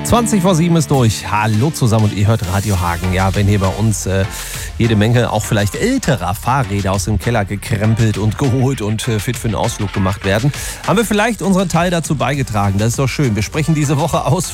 20 vor 7 ist durch. Hallo zusammen und ihr hört Radio Hagen. Ja, wenn hier bei uns jede Menge auch vielleicht älterer Fahrräder aus dem Keller gekrempelt und geholt und fit für einen Ausflug gemacht werden, haben wir vielleicht unseren Teil dazu beigetragen. Das ist doch schön. Wir sprechen diese Woche aus